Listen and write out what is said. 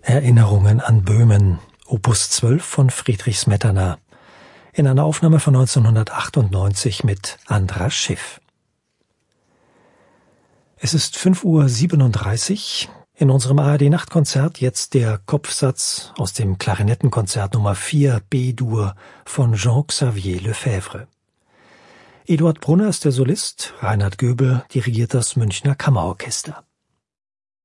Erinnerungen an Böhmen, Opus 12 von Friedrich Smetana, in einer Aufnahme von 1998 mit Andras Schiff. Es ist 5:37 Uhr. In unserem ARD-Nachtkonzert jetzt der Kopfsatz aus dem Klarinettenkonzert Nummer 4 B-Dur von Jean-Xavier Lefebvre. Eduard Brunner ist der Solist, Reinhard Göbel dirigiert das Münchner Kammerorchester.